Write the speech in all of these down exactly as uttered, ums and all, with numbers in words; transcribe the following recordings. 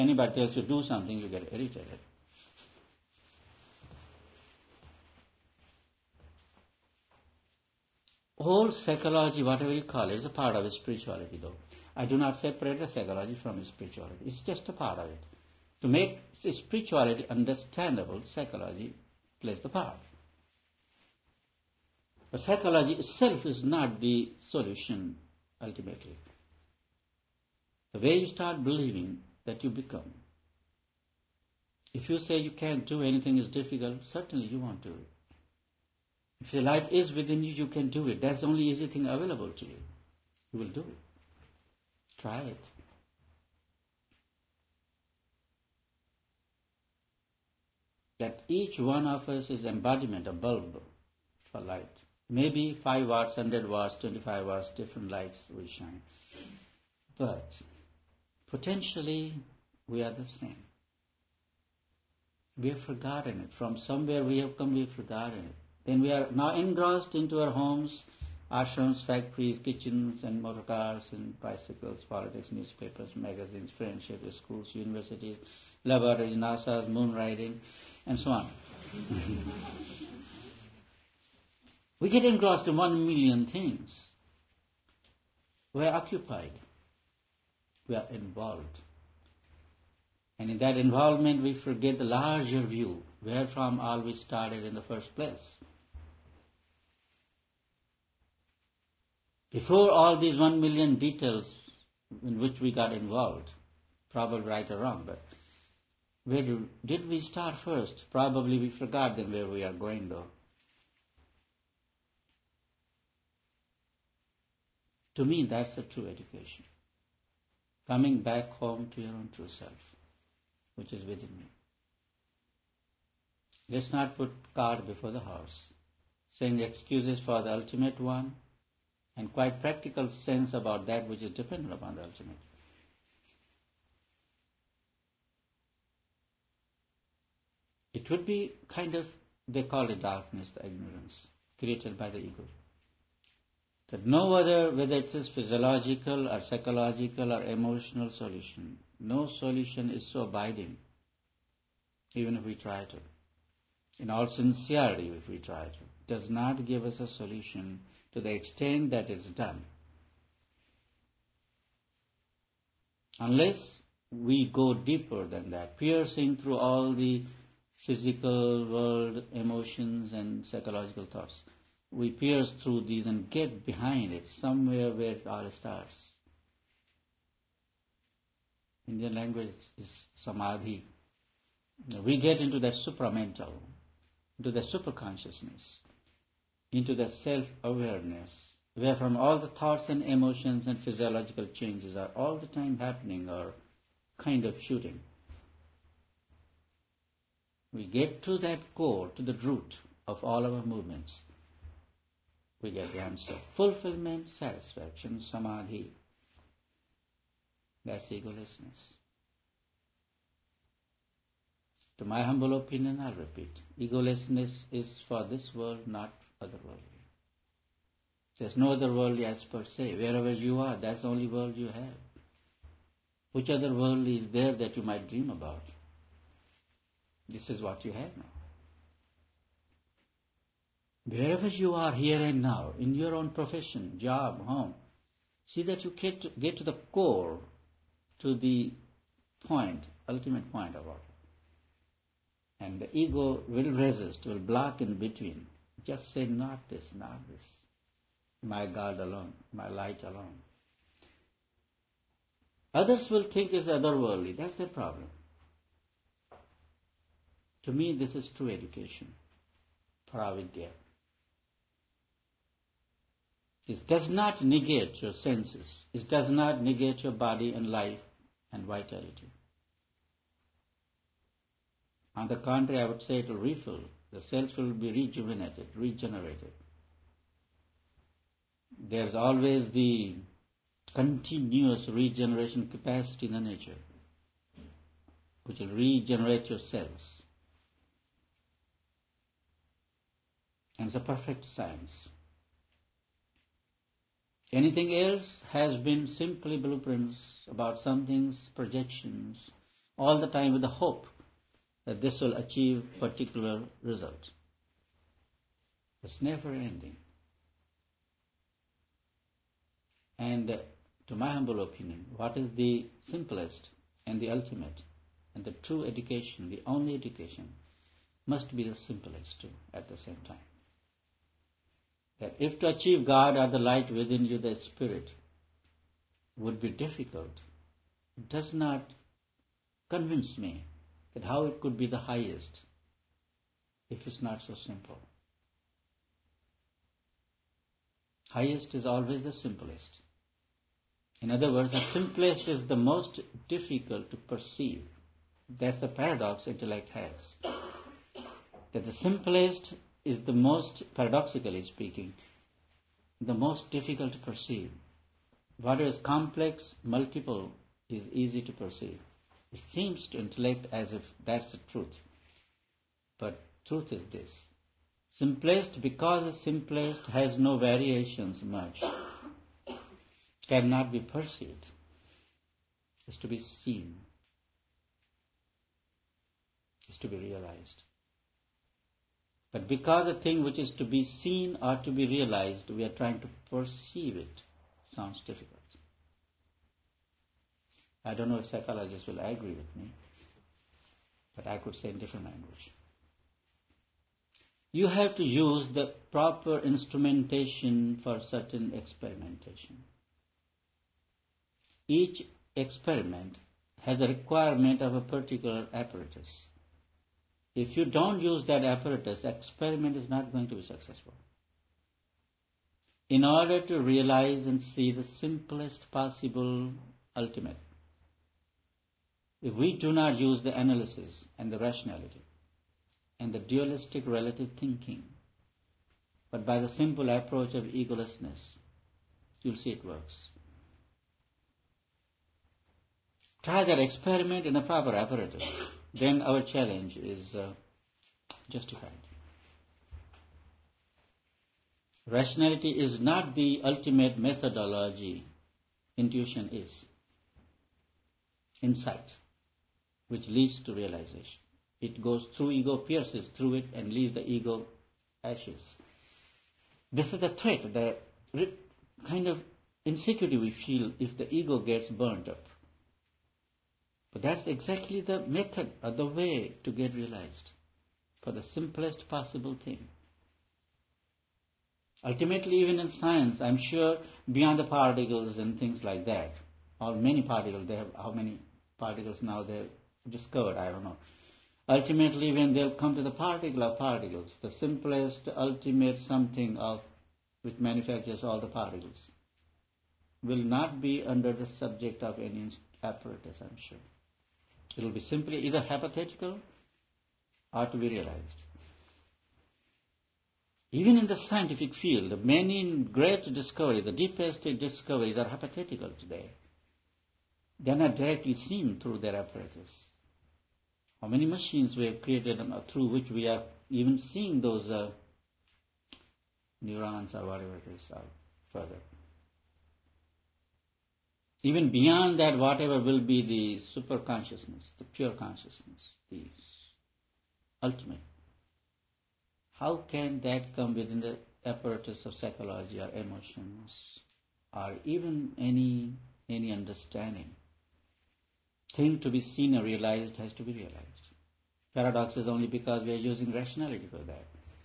Anybody tells you to do something, you get irritated. Whole psychology, whatever you call it, is a part of spirituality though. I do not separate the psychology from spirituality. It's just a part of it. To make spirituality understandable, psychology plays the part. But psychology itself is not the solution ultimately. The way you start believing that you become. If you say you can't do anything is difficult, certainly you won't do it. If the light is within you, you can do it. That's the only easy thing available to you. You will do it. Try it. That each one of us is embodiment, a bulb for light. Maybe five watts, one hundred watts, twenty-five watts, different lights will shine. But potentially we are the same. We have forgotten it. From somewhere we have come, we have forgotten it. Then we are now engrossed into our homes, ashrams, factories, kitchens, and motor cars, and bicycles, politics, newspapers, magazines, friendship, schools, universities, laboratories, NASA's, moon riding, and so on. We get engrossed in one million things. We are occupied. We are involved. And in that involvement, we forget the larger view, where from all we started in the first place. Before all these one million details in which we got involved, probably right or wrong, but where do, did we start first? Probably we forgot then where we are going though. To me, that's the true education. Coming back home to your own true self, which is within you. Let's not put cart before the horse, saying excuses for the ultimate one, and quite practical sense about that which is dependent upon the ultimate. It would be kind of, they call it darkness, the ignorance, created by the ego. That no other, whether it is physiological or psychological or emotional solution, no solution is so abiding, even if we try to. In all sincerity, if we try to, does not give us a solution to the extent that it's done. Unless we go deeper than that, piercing through all the physical world, emotions and psychological thoughts. We pierce through these and get behind it, somewhere where it all starts. Indian language is samadhi. We get into that supramental, into the superconsciousness, into the self-awareness, where from all the thoughts and emotions and physiological changes are all the time happening or kind of shooting. We get to that core, to the root of all our movements. We get the answer. Fulfillment, satisfaction, samadhi. That's egolessness. To my humble opinion, I'll repeat. Egolessness is for this world, not otherworldly. There's no otherworldly as per se. Wherever you are, that's the only world you have. Which other world is there that you might dream about? This is what you have now. Wherever you are here and now, in your own profession, job, home, see that you get to, get to the core, to the point, ultimate point of all. And the ego will resist, will block in between. Just say, not this, not this. My God alone, my light alone. Others will think it's otherworldly. That's their problem. To me, this is true education, paravidya. It does not negate your senses. It does not negate your body and life and vitality. On the contrary, I would say it will refill. The cells will be rejuvenated, regenerated. There's always the continuous regeneration capacity in the nature, which will regenerate your cells. And it's a perfect science. Anything else has been simply blueprints about some things, projections, all the time with the hope that this will achieve particular result. It's never ending. And uh, to my humble opinion, what is the simplest and the ultimate and the true education, the only education, must be the simplest too at the same time. That if to achieve God or the light within you, the Spirit, would be difficult, it does not convince me that how it could be the highest if it's not so simple. Highest is always the simplest. In other words, the simplest is the most difficult to perceive. That's the paradox intellect has. That the simplest is the most, paradoxically speaking, the most difficult to perceive. Whatever is complex, multiple, is easy to perceive. It seems to intellect as if that's the truth. But truth is this. Simplest, because the simplest has no variations much, cannot be perceived. It's to be seen. It's to be realized. But because the thing which is to be seen or to be realized, we are trying to perceive it, sounds difficult. I don't know if psychologists will agree with me, but I could say in different language. You have to use the proper instrumentation for certain experimentation. Each experiment has a requirement of a particular apparatus. If you don't use that apparatus, the experiment is not going to be successful. In order to realize and see the simplest possible ultimate, if we do not use the analysis and the rationality and the dualistic relative thinking, but by the simple approach of egolessness, you'll see it works. Try that experiment in a proper apparatus. Then our challenge is uh, justified. Rationality is not the ultimate methodology. Intuition is. Insight, which leads to realization. It goes through ego, pierces through it, and leaves the ego ashes. This is the threat, the kind of insecurity we feel if the ego gets burnt up. But that's exactly the method or the way to get realized for the simplest possible thing. Ultimately, even in science, I'm sure beyond the particles and things like that, or many particles, they have how many particles now they've discovered, I don't know. Ultimately, when they'll come to the particle of particles, the simplest, ultimate something of which manufactures all the particles, will not be under the subject of any apparatus, I'm sure. It will be simply either hypothetical or to be realized. Even in the scientific field, many great discoveries, the deepest discoveries are hypothetical today. They are not directly seen through their apparatus. How many machines we have created through which we are even seeing those uh, neurons or whatever it is or further. Even beyond that, whatever will be the super consciousness, the pure consciousness, the ultimate. How can that come within the apparatus of psychology or emotions or even any any understanding? Thing to be seen or realized has to be realized. Paradox is only because we are using rationality for that.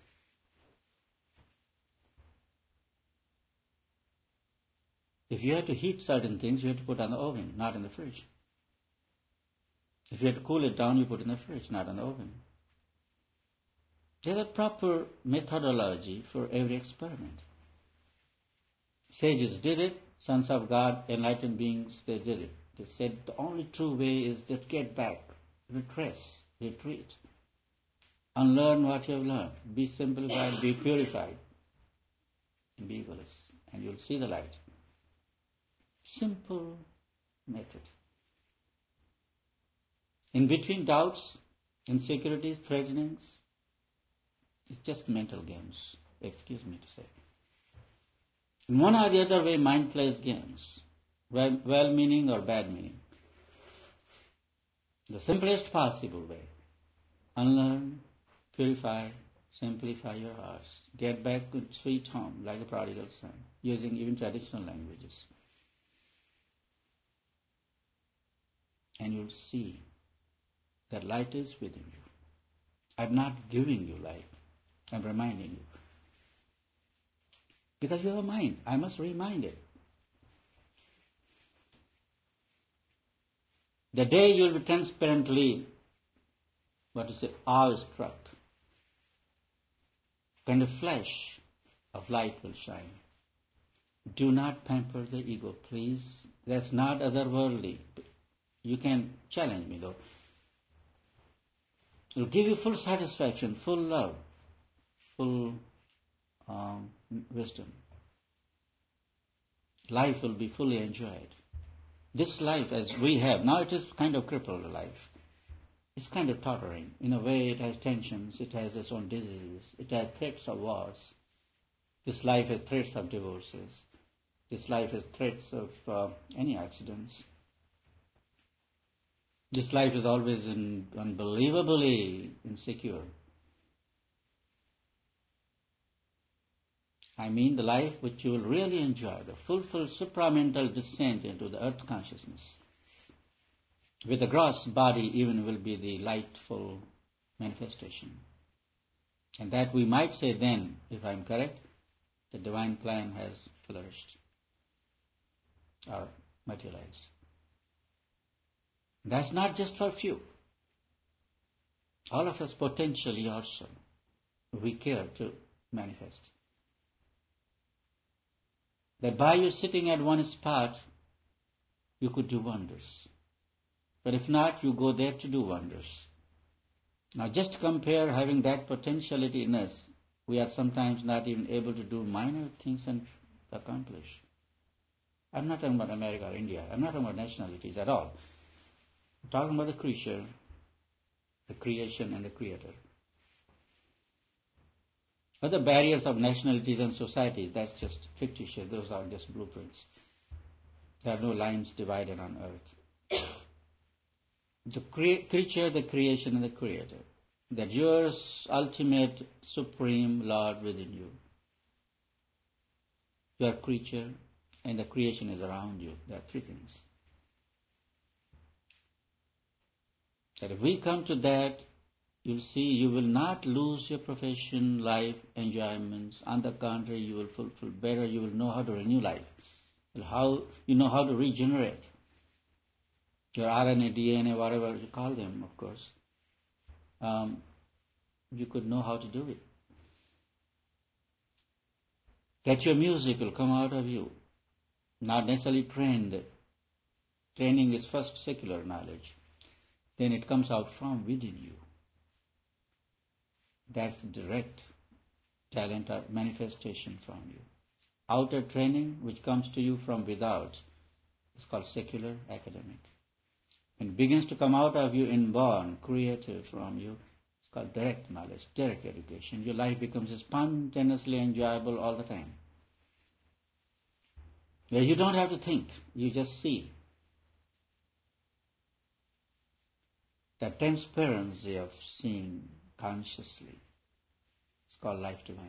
If you have to heat certain things, you have to put on the oven, not in the fridge. If you have to cool it down, you put it in the fridge, not in the oven. There's a proper methodology for every experiment. Sages did it, sons of God, enlightened beings, they did it. They said the only true way is to get back, retrace, retreat, unlearn what you have learned, be simplified, be purified, and be egoless, and you'll see the light. Simple method. In between doubts, insecurities, threatenings, it's just mental games, excuse me to say. In one or the other way, mind plays games, well, well-meaning or bad-meaning. The simplest possible way. Unlearn, purify, simplify your hearts. Get back to sweet home like a prodigal son, using even traditional languages. And you'll see that light is within you. I'm not giving you light. I'm reminding you. Because you have a mind. I must remind it. The day you'll be transparently, what is it, awe-struck, kind of flash of light will shine. Do not pamper the ego, please. That's not otherworldly. You can challenge me, though. It will give you full satisfaction, full love, full um, wisdom. Life will be fully enjoyed. This life as we have, now it is kind of crippled life. It's kind of tottering. In a way it has tensions, it has its own diseases, it has threats of wars. This life has threats of divorces. This life has threats of uh, any accidents. This life is always in, unbelievably insecure. I mean the life which you will really enjoy, the full-full supramental descent into the earth consciousness. With the gross body even will be the lightful manifestation. And that we might say then, if I am correct, the divine plan has flourished or materialized. That's not just for few. All of us potentially also, we care to manifest. That by you sitting at one spot, you could do wonders. But if not, you go there to do wonders. Now just compare having that potentiality in us. We are sometimes not even able to do minor things and accomplish. I'm not talking about America or India. I'm not talking about nationalities at all. I'm talking about the creature, the creation and the creator. Other barriers of nationalities and societies, that's just fictitious. Those are just blueprints. There are no lines divided on earth. The cre- creature, the creation and the creator. That yours ultimate supreme Lord within you. You are a creature and the creation is around you. There are three things. That if we come to that, you'll see you will not lose your profession, life, enjoyments. On the contrary, you will fulfill better. You will know how to renew life. How you know how to regenerate. Your R N A, D N A, whatever you call them, of course. Um, you could know how to do it. That your music will come out of you. Not necessarily trained. Training is first secular knowledge. Then it comes out from within you. That's direct talent or manifestation from you. Outer training, which comes to you from without, is called secular academic. When it begins to come out of you inborn, creative from you, it's called direct knowledge, direct education. Your life becomes spontaneously enjoyable all the time. Where you don't have to think, you just see. That transparency of seeing consciously. It's called life divine.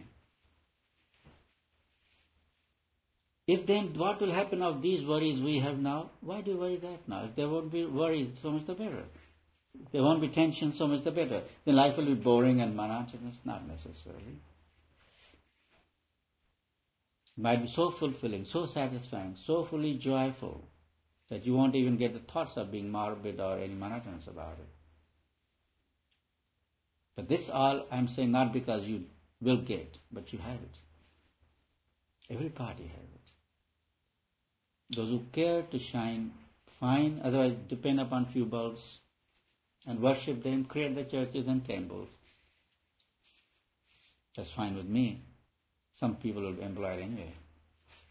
If then what will happen of these worries we have now? Why do you worry that now? If there won't be worries, so much the better. If there won't be tension, so much the better. Then life will be boring and monotonous? Not necessarily. It might be so fulfilling, so satisfying, so fully joyful that you won't even get the thoughts of being morbid or any monotonous about it. But this all I'm saying not because you will get, but you have it. Everybody has it. Those who care to shine, fine, otherwise depend upon few bulbs and worship them, create the churches and temples. That's fine with me. Some people will employ it anyway.